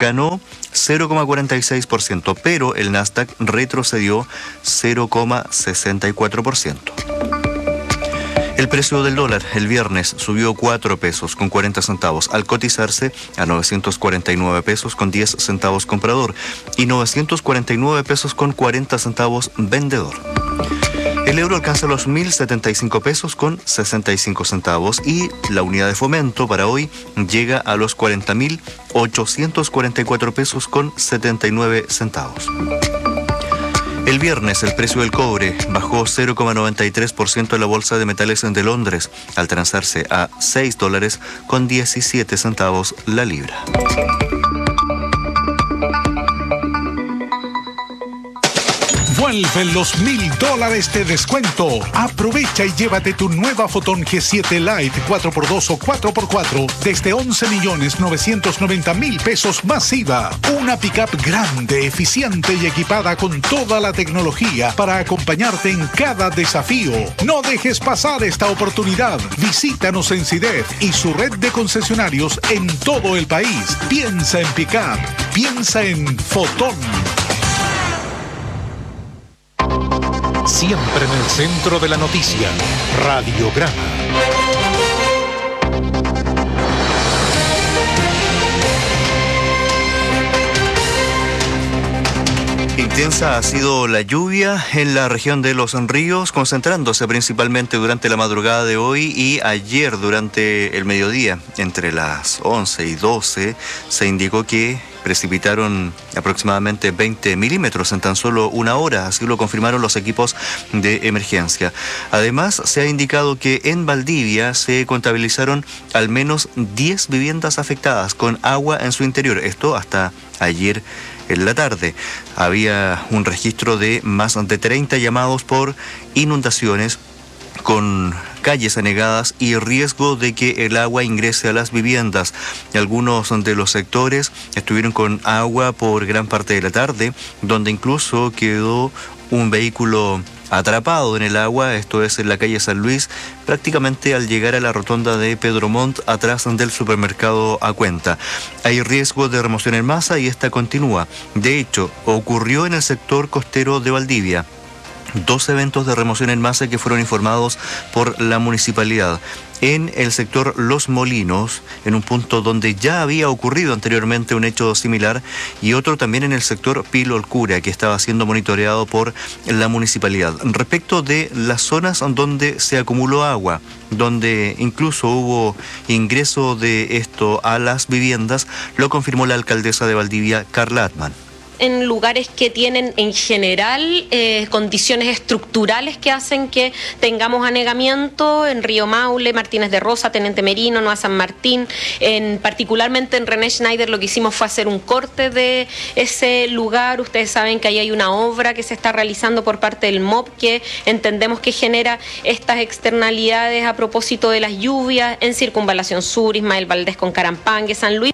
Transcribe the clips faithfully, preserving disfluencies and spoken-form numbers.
ganó cero coma cuarenta y seis por ciento, pero el Nasdaq retrocedió cero coma sesenta y cuatro por ciento. El precio del dólar el viernes subió cuatro pesos con cuarenta centavos al cotizarse a novecientos cuarenta y nueve pesos con diez centavos comprador y novecientos cuarenta y nueve pesos con cuarenta centavos vendedor. El euro alcanza los mil setenta y cinco pesos con sesenta y cinco centavos y la unidad de fomento para hoy llega a los cuarenta mil ochocientos cuarenta y cuatro pesos con setenta y nueve centavos. El viernes el precio del cobre bajó cero coma noventa y tres por ciento en la Bolsa de Metales de Londres, al transarse a seis dólares con diecisiete centavos la libra. Vuelven los mil dólares de descuento. Aprovecha y llévate tu nueva Fotón G siete Lite cuatro por dos o cuatro por cuatro desde once millones novecientos noventa mil pesos más I V A. Una pickup grande, eficiente y equipada con toda la tecnología para acompañarte en cada desafío. No dejes pasar esta oportunidad. Visítanos en SIDEF y su red de concesionarios en todo el país. Piensa en pickup. Piensa en Fotón. Siempre en el centro de la noticia, Radiograma. Intensa ha sido la lluvia en la región de Los Ríos, concentrándose principalmente durante la madrugada de hoy y ayer durante el mediodía. Entre las once y doce se indicó que precipitaron aproximadamente veinte milímetros en tan solo una hora, así lo confirmaron los equipos de emergencia. Además, se ha indicado que en Valdivia se contabilizaron al menos diez viviendas afectadas con agua en su interior, esto hasta ayer en la tarde. Había un registro de más de treinta llamados por inundaciones con calles anegadas y riesgo de que el agua ingrese a las viviendas. Algunos de los sectores estuvieron con agua por gran parte de la tarde, donde incluso quedó un vehículo atrapado en el agua, esto es en la calle San Luis, prácticamente al llegar a la rotonda de Pedro Montt, atrás del supermercado Acuenta. Hay riesgo de remoción en masa y esta continúa. De hecho, ocurrió en el sector costero de Valdivia. Dos eventos de remoción en masa que fueron informados por la municipalidad. En el sector Los Molinos, en un punto donde ya había ocurrido anteriormente un hecho similar, y otro también en el sector Pilo Olcura, que estaba siendo monitoreado por la municipalidad. Respecto de las zonas donde se acumuló agua, donde incluso hubo ingreso de esto a las viviendas, lo confirmó la alcaldesa de Valdivia, Carla Atman. En lugares que tienen en general eh, condiciones estructurales que hacen que tengamos anegamiento, en Río Maule, Martínez de Rosa, Teniente Merino, Nueva San Martín, en, particularmente en René Schneider lo que hicimos fue hacer un corte de ese lugar. Ustedes saben que ahí hay una obra que se está realizando por parte del M O P que entendemos que genera estas externalidades a propósito de las lluvias en Circunvalación Sur, Ismael Valdés con Carampangue, San Luis.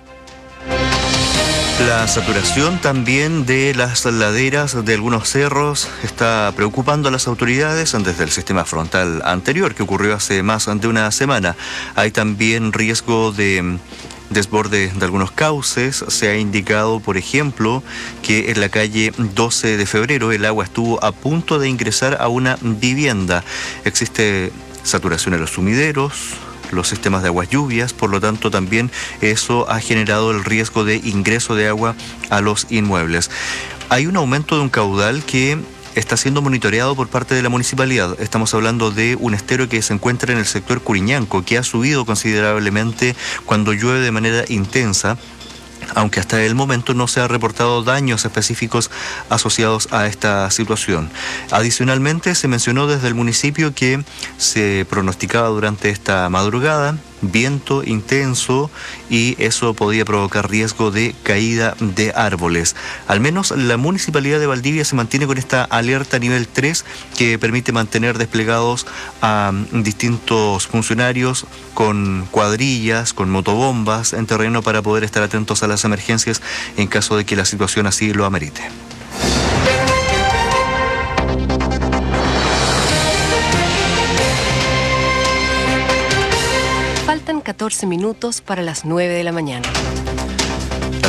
La saturación también de las laderas de algunos cerros está preocupando a las autoridades desde el sistema frontal anterior que ocurrió hace más de una semana. Hay también riesgo de desborde de algunos cauces. Se ha indicado, por ejemplo, que en la calle doce de febrero el agua estuvo a punto de ingresar a una vivienda. Existe saturación en los sumideros, los sistemas de aguas lluvias, por lo tanto también eso ha generado el riesgo de ingreso de agua a los inmuebles. Hay un aumento de un caudal que está siendo monitoreado por parte de la municipalidad. Estamos hablando de un estero que se encuentra en el sector Curiñanco, que ha subido considerablemente cuando llueve de manera intensa, aunque hasta el momento no se ha reportado daños específicos asociados a esta situación. Adicionalmente, se mencionó desde el municipio que se pronosticaba durante esta madrugada viento intenso y eso podía provocar riesgo de caída de árboles. Al menos la Municipalidad de Valdivia se mantiene con esta alerta nivel tres que permite mantener desplegados a distintos funcionarios con cuadrillas, con motobombas en terreno para poder estar atentos a las emergencias en caso de que la situación así lo amerite. Faltan catorce minutos para las nueve de la mañana. La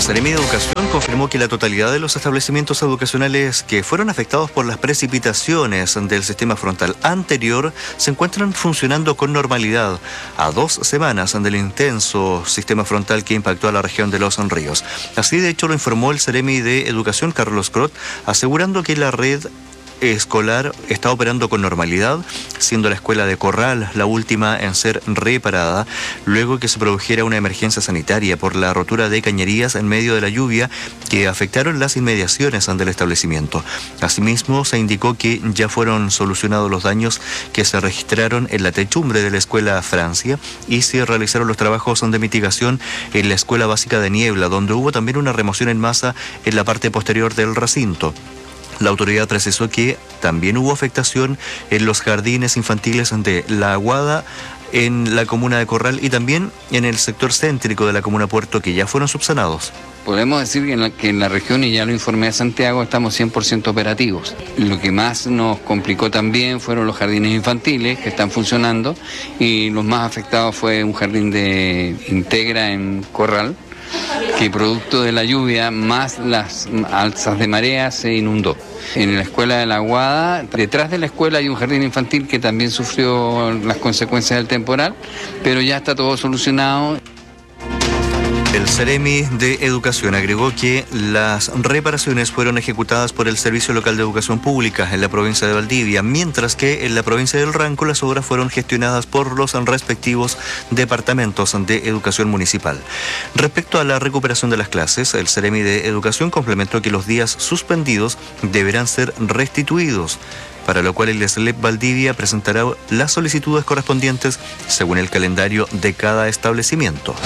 Seremi de Educación confirmó que la totalidad de los establecimientos educacionales que fueron afectados por las precipitaciones del sistema frontal anterior se encuentran funcionando con normalidad a dos semanas del intenso sistema frontal que impactó a la región de Los Ríos. Así de hecho lo informó el Seremi de Educación, Carlos Crot, asegurando que la red escolar está operando con normalidad, siendo la escuela de Corral la última en ser reparada luego que se produjera una emergencia sanitaria por la rotura de cañerías en medio de la lluvia que afectaron las inmediaciones del establecimiento. Asimismo, se indicó que ya fueron solucionados los daños que se registraron en la techumbre de la escuela Francia y se realizaron los trabajos de mitigación en la escuela básica de Niebla, donde hubo también una remoción en masa en la parte posterior del recinto. La autoridad precisó que también hubo afectación en los jardines infantiles de La Aguada, en la comuna de Corral y también en el sector céntrico de la comuna Puerto, que ya fueron subsanados. Podemos decir que en, la, que en la región, y ya lo informé a Santiago, estamos cien por ciento operativos. Lo que más nos complicó también fueron los jardines infantiles que están funcionando, y los más afectados fue un jardín de Integra en Corral, que producto de la lluvia más las alzas de marea se inundó. En la escuela de La Aguada, detrás de la escuela hay un jardín infantil que también sufrió las consecuencias del temporal, pero ya está todo solucionado. El Seremi de Educación agregó que las reparaciones fueron ejecutadas por el Servicio Local de Educación Pública en la provincia de Valdivia, mientras que en la provincia del Ranco las obras fueron gestionadas por los respectivos departamentos de educación municipal. Respecto a la recuperación de las clases, el Seremi de Educación complementó que los días suspendidos deberán ser restituidos, para lo cual el SLEP Valdivia presentará las solicitudes correspondientes según el calendario de cada establecimiento.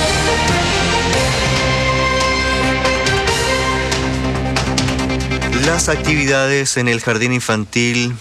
Las actividades en el jardín infantil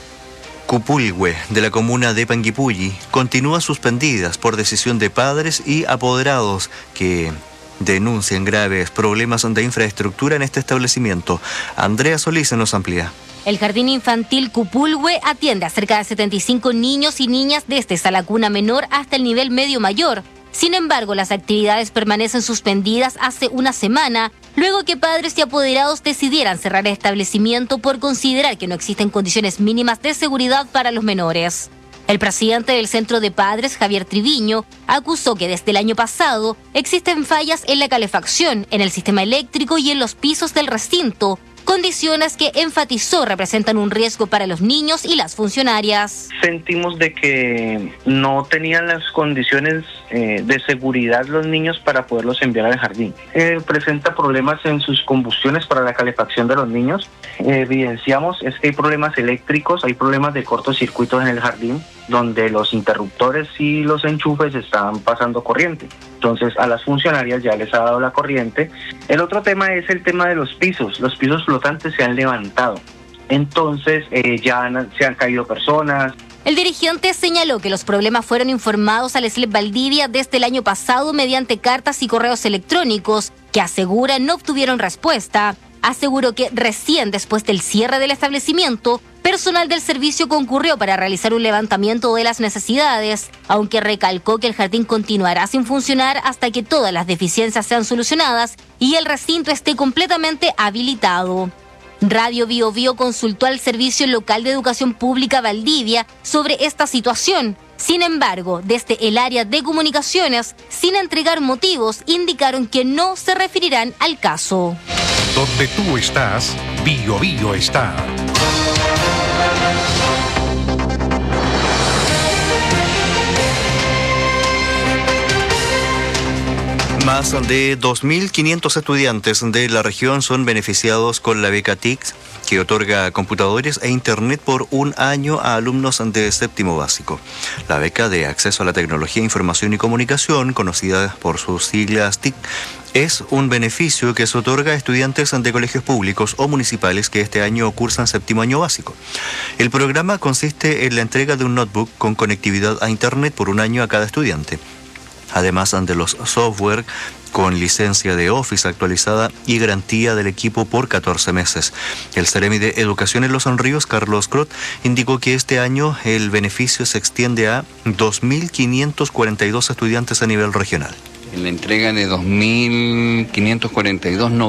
Cupulhue de la comuna de Panguipulli continúan suspendidas por decisión de padres y apoderados que denuncian graves problemas de infraestructura en este establecimiento. Andrea Solís nos amplía. El jardín infantil Cupulhue atiende a cerca de setenta y cinco niños y niñas desde la cuna menor hasta el nivel medio mayor. Sin embargo, las actividades permanecen suspendidas hace una semana, luego que padres y apoderados decidieran cerrar el establecimiento por considerar que no existen condiciones mínimas de seguridad para los menores. El presidente del Centro de Padres, Javier Triviño, acusó que desde el año pasado existen fallas en la calefacción, en el sistema eléctrico y en los pisos del recinto, condiciones que enfatizó representan un riesgo para los niños y las funcionarias. Sentimos de que no tenían las condiciones eh, de seguridad los niños para poderlos enviar al jardín. Eh, presenta problemas en sus combustiones para la calefacción de los niños. Eh, evidenciamos es que hay problemas eléctricos, hay problemas de cortocircuitos en el jardín, donde los interruptores y los enchufes están pasando corriente. Entonces a las funcionarias ya les ha dado la corriente. El otro tema es el tema de los pisos. Los pisos flotantes se han levantado. Entonces eh, ya han, se han caído personas. El dirigente señaló que los problemas fueron informados al SLEP Valdivia desde el año pasado mediante cartas y correos electrónicos que aseguran no obtuvieron respuesta. Aseguró que recién después del cierre del establecimiento, personal del servicio concurrió para realizar un levantamiento de las necesidades, aunque recalcó que el jardín continuará sin funcionar hasta que todas las deficiencias sean solucionadas y el recinto esté completamente habilitado. Radio Bio Bio consultó al Servicio Local de Educación Pública Valdivia sobre esta situación. Sin embargo, desde el área de comunicaciones, sin entregar motivos, indicaron que no se referirán al caso. Donde tú estás, Bio Bio está. Más de dos mil quinientos estudiantes de la región son beneficiados con la beca T I C, que otorga computadores e internet por un año a alumnos de séptimo básico. La beca de acceso a la tecnología, información y comunicación, conocida por sus siglas T I C, es un beneficio que se otorga a estudiantes de colegios públicos o municipales que este año cursan séptimo año básico. El programa consiste en la entrega de un notebook con conectividad a internet por un año a cada estudiante, además de los software con licencia de Office actualizada y garantía del equipo por catorce meses. El Seremi de Educación en Los Ríos, Carlos Crot, indicó que este año el beneficio se extiende a dos mil quinientos cuarenta y dos estudiantes a nivel regional. En la entrega de dos mil quinientos cuarenta y dos